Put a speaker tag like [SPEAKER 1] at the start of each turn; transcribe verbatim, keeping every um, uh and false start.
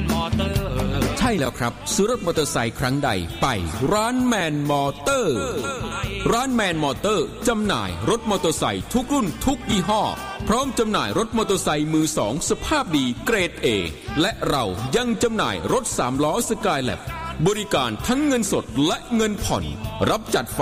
[SPEAKER 1] มอเตอร์
[SPEAKER 2] ใช่แล้วครับซื้อรถมอเตอร์ไซค์ครั้งใดไปร้านแมนมอเตอร์ร้านแมนมอเตอร์จำหน่ายรถมอเตอร์ไซค์ทุกรุ่นทุกยี่ห้อพร้อมจำหน่ายรถมอเตอร์ไซค์มือสองสภาพดีเกรด A และเรายังจำหน่ายรถสามล้อสกายแลบบริการทั้งเงินสดและเงินผ่อนรับจัดไฟ